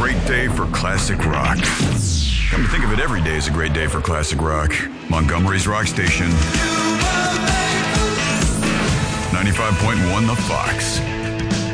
great day for classic rock. Come to think of it, every day is a great day for classic rock. Montgomery's Rock Station. 95.1 The Fox.